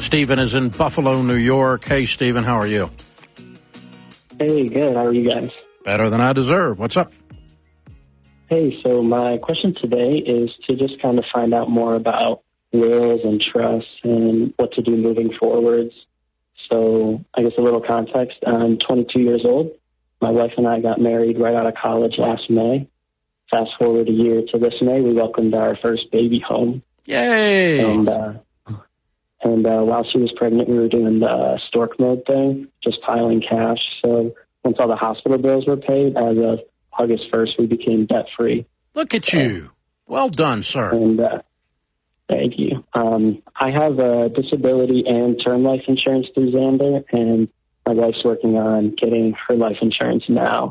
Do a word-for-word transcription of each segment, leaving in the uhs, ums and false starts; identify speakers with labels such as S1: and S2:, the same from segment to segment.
S1: Stephen is in Buffalo, New York. Hey, Stephen, how are you?
S2: Hey, good. How are you guys?
S1: Better than I deserve. What's up?
S2: Hey, so my question today is to just kind of find out more about wills and trusts and what to do moving forwards. So I guess a little context. I'm twenty-two years old. My wife and I got married right out of college last May. Fast forward a year to this May, we welcomed our first baby home.
S1: Yay!
S2: And, uh, and uh, while she was pregnant, we were doing the stork mode thing, just piling cash. So once all the hospital bills were paid, as of August first, we became debt-free.
S1: Look at you. Well done, sir.
S2: And uh, thank you. Um, I have a disability and term life insurance through Xander, and my wife's working on getting her life insurance now.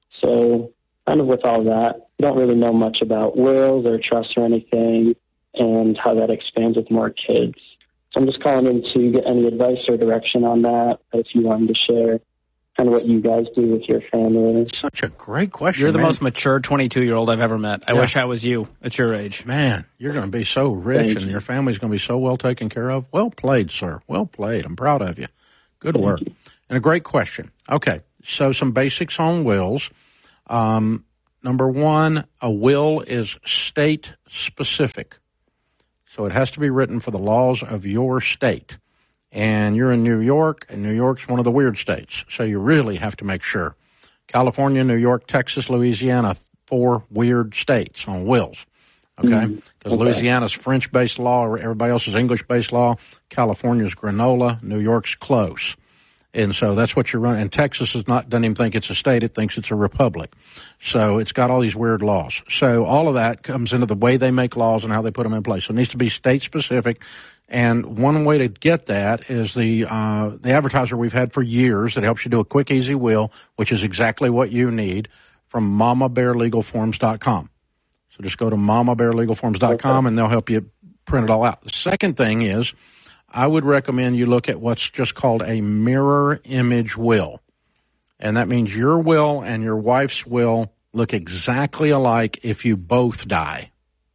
S2: So kind of with all that, we don't really know much about wills or trusts or anything and how that expands with more kids. So I'm just calling in to get any advice or direction on that, if you wanted to share kind of what you guys do with your family.
S1: Such a great question.
S3: You're the
S1: man.
S3: most mature twenty-two-year-old I've ever met. I
S1: Yeah.
S3: wish I was you at your age.
S1: Man, you're going to be so rich
S2: Thank
S1: and
S2: you.
S1: your family's going to be so well taken care of. Well played, sir. Well played. I'm proud of you. Good
S2: Thank
S1: work.
S2: you.
S1: And a great question. Okay, so some basics on wills. Um, number one, a will is state-specific. So it has to be written for the laws of your state. And you're in New York, and New York's one of the weird states. So you really have to make sure. California, New York, Texas, Louisiana, four weird states on wills. Okay? Because
S2: Mm-hmm. Okay.
S1: Louisiana's French-based law, everybody else is English-based law. California's granola. New York's close. And so that's what you're running. And Texas is not, doesn't even think it's a state. It thinks it's a republic. So it's got all these weird laws. So all of that comes into the way they make laws and how they put them in place. So it needs to be state specific. And one way to get that is the, uh, the advertiser we've had for years that helps you do a quick, easy will, which is exactly what you need, from mama bear legal forms dot com. So just go to mama bear legal forms dot com okay. and they'll help you print it all out. The second thing is, I would recommend you look at what's just called a mirror image will. And that means your will and your wife's will look exactly alike if you both die.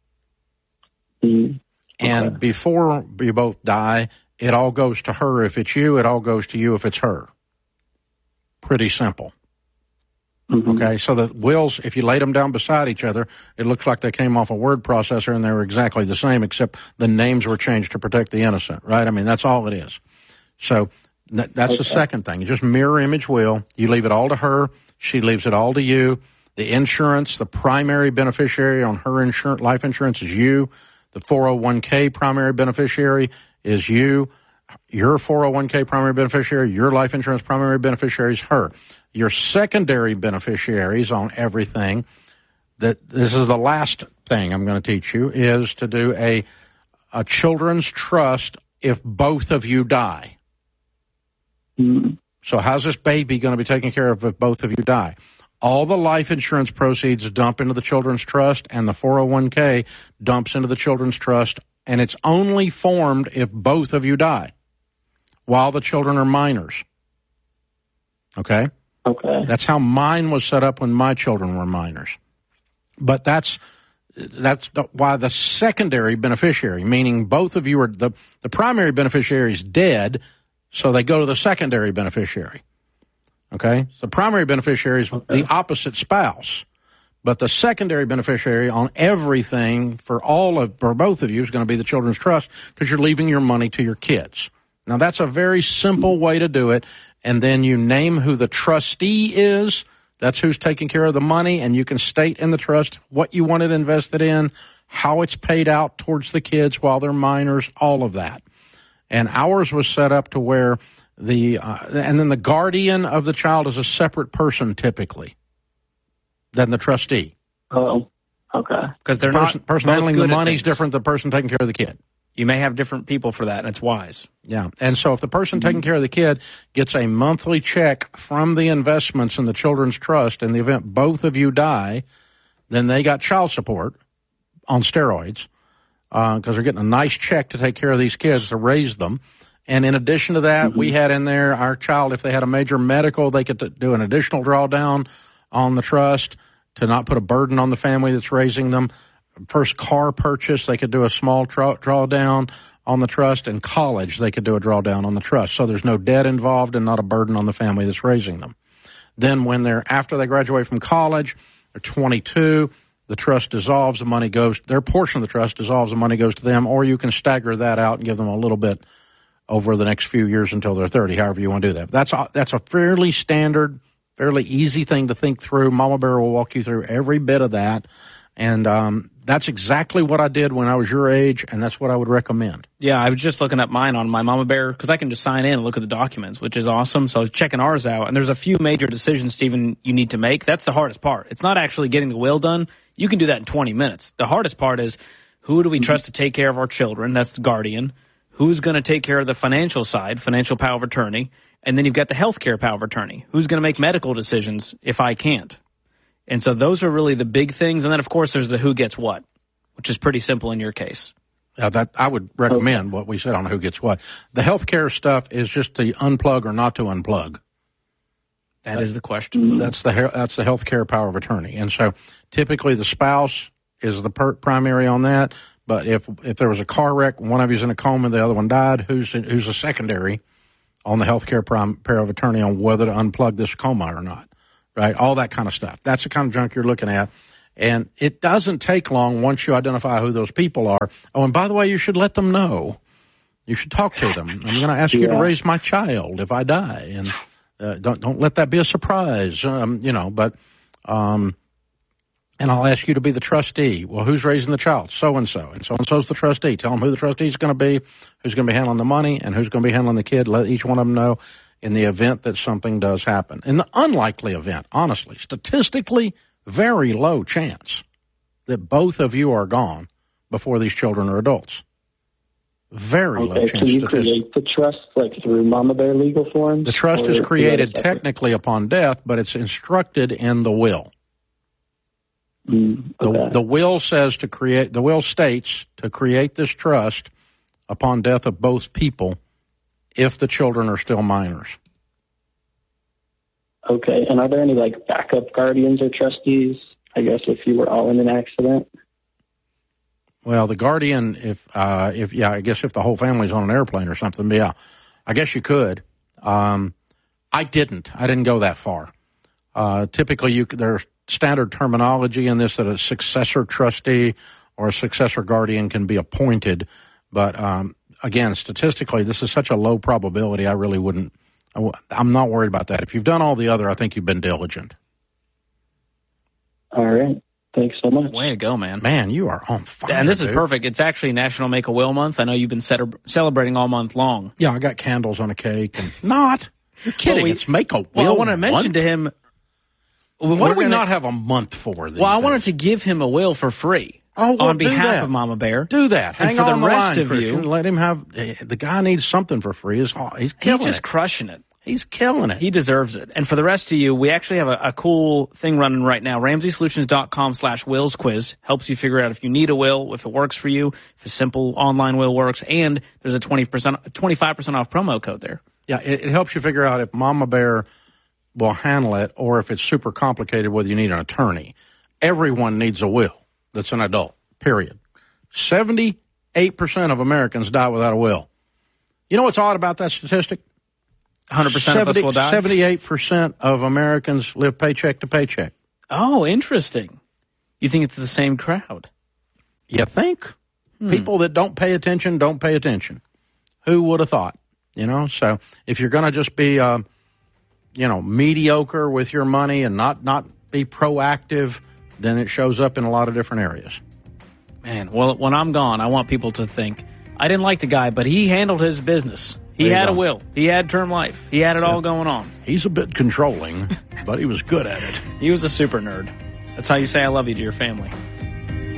S2: Mm, okay.
S1: And before you both die, it all goes to her if it's you, it all goes to you if it's her. Pretty simple.
S2: Mm-hmm.
S1: Okay, so the wills, if you laid them down beside each other, it looks like they came off a word processor and they were exactly the same, except the names were changed to protect the innocent, right? I mean, that's all it is. So that, that's okay. The second thing. You just mirror image will. You leave it all to her. She leaves it all to you. The insurance, the primary beneficiary on her insurance, life insurance is you. The four oh one k primary beneficiary is you. Your four oh one k primary beneficiary, your life insurance primary beneficiary is her. Your secondary beneficiaries on everything, that this is the last thing I'm going to teach you, is to do a a children's trust if both of you die.
S2: Mm-hmm.
S1: So how's this baby going to be taken care of if both of you die? All the life insurance proceeds dump into the children's trust, and the four oh one k dumps into the children's trust, and it's only formed if both of you die while the children are minors. Okay?
S2: Okay.
S1: That's how mine was set up when my children were minors. But that's that's the, why the secondary beneficiary, meaning both of you are, the, the primary beneficiary is dead, so they go to the secondary beneficiary. Okay? So the primary beneficiary is okay. The opposite spouse. But the secondary beneficiary on everything for all of, for both of you is going to be the children's trust, because you're leaving your money to your kids. Now, that's a very simple way to do it. And then you name who the trustee is. That's who's taking care of the money. And you can state in the trust what you want it invested in, how it's paid out towards the kids while they're minors, all of that. And ours was set up to where the, uh, and then the guardian of the child is a separate person typically than the trustee.
S2: Oh, okay.
S3: Because they're
S1: the person,
S3: not
S1: person handling the money is
S3: things.
S1: different than the person taking care of the kid.
S3: You may have different people for that, and it's wise.
S1: Yeah, and so if the person taking care of the kid gets a monthly check from the investments in the children's trust in the event both of you die, then they got child support on steroids because uh, they're getting a nice check to take care of these kids to raise them. And in addition to that, mm-hmm. we had in there our child, if they had a major medical, they could do an additional drawdown on the trust to not put a burden on the family that's raising them. First car purchase, they could do a small draw, drawdown on the trust, and college, they could do a drawdown on the trust. So there's no debt involved and not a burden on the family that's raising them. Then when they're, after they graduate from college, they're twenty-two, the trust dissolves, the money goes, their portion of the trust dissolves, the money goes to them, or you can stagger that out and give them a little bit over the next few years until they're thirty, however you want to do that. That's a, that's a fairly standard, fairly easy thing to think through. Mama Bear will walk you through every bit of that. And um, that's exactly what I did when I was your age, and that's what I would recommend.
S3: Yeah, I was just looking at mine on my Mama Bear because I can just sign in and look at the documents, which is awesome. So I was checking ours out, and there's a few major decisions, Stephen, you need to make. That's the hardest part. It's not actually getting the will done. You can do that in twenty minutes. The hardest part is, who do we trust to take care of our children? That's the guardian. Who's going to take care of the financial side, financial power of attorney? And then you've got the healthcare power of attorney. Who's going to make medical decisions if I can't? And so those are really the big things. And then, of course, there's the who gets what, which is pretty simple in your case.
S1: Uh, that I would recommend what we said on who gets what. The healthcare stuff is just to unplug or not to unplug.
S3: That, that
S1: is
S3: is the question.
S1: That's the that's the healthcare power of attorney. And so typically the spouse is the per- primary on that. But if if there was a car wreck, one of you's in a coma, the other one died, who's who's a secondary on the healthcare prim- power of attorney on whether to unplug this coma or not? Right, all that kind of stuff. That's the kind of junk you're looking at. And it doesn't take long once you identify who those people are. Oh, and by the way, you should let them know. You should talk to them. I'm going to ask yeah. you to raise my child if I die. And uh, don't don't let that be a surprise, um, you know. But um, and I'll ask you to be the trustee. Well, who's raising the child? So-and-so. And so-and-so's the trustee. Tell them who the trustee is going to be, who's going to be handling the money, and who's going to be handling the kid. Let each one of them know in the event that something does happen. In the unlikely event, honestly, statistically, very low chance that both of you are gone before these children are adults. Very
S2: okay,
S1: low chance.
S2: Can you create the trust like through Mama Bear legal forms?
S1: The trust is created technically upon death, but it's instructed in the will.
S2: Mm, okay.
S1: The, the will says to create, the will states to create this trust upon death of both people if the children are still minors.
S2: Okay, and are there any, like, backup guardians or trustees, I guess, if you were all in an accident?
S1: Well, the guardian, if, uh, if yeah, I guess if the whole family's on an airplane or something, yeah, I guess you could. Um, I didn't. I didn't go that far. Uh, typically, you there's standard terminology in this that a successor trustee or a successor guardian can be appointed, but um again, statistically, this is such a low probability, I really wouldn't, I'm not worried about that. If you've done all the other, I think you've been diligent.
S2: All right. Thanks so much.
S3: Way to go, man.
S1: Man, you are on fire.
S3: And this
S1: dude.
S3: is perfect. It's actually National Make a Will Month. I know you've been ce- celebrating all month long.
S1: Yeah, I got candles on a cake and not. You're kidding.
S3: We,
S1: it's Make a Will
S3: Well, I want to mention
S1: month?
S3: to him.
S1: What do we
S3: gonna,
S1: not have a month for? These
S3: well, I
S1: days?
S3: wanted to give him a will for free.
S1: Oh, well,
S3: on behalf
S1: that.
S3: of Mama Bear.
S1: Do that. Hang
S3: and for
S1: on
S3: the,
S1: the
S3: rest
S1: line,
S3: of
S1: Christian.
S3: you,
S1: let him have. The guy needs something for free. He's, he's killing
S3: he's just
S1: it.
S3: crushing it.
S1: He's killing it.
S3: He deserves it. And for the rest of you, we actually have a, a cool thing running right now. Ramsey Solutions dot com slash wills quiz helps you figure out if you need a will, if it works for you, if a simple online will works, and there's a twenty percent, twenty-five percent off promo code there.
S1: Yeah, it, it helps you figure out if Mama Bear will handle it or if it's super complicated, whether you need an attorney. Everyone needs a will that's an adult, period. seventy-eight percent of Americans die without a will. You know what's odd about that statistic?
S3: one hundred percent of us will die?
S1: seventy-eight percent of Americans live paycheck to paycheck.
S3: Oh, interesting. You think it's the same crowd?
S1: You think? Hmm. People that don't pay attention don't pay attention. Who would have thought? You know, so if you're going to just be, uh, you know, mediocre with your money and not, not be proactive, then it shows up in a lot of different areas.
S3: Man, well, when I'm gone, I want people to think, I didn't like the guy, but he handled his business. He had go. a will. He had term life. He had it so, all going on.
S1: He's a bit controlling, but he was good at it.
S3: He was a super nerd. That's how you say I love you to your family.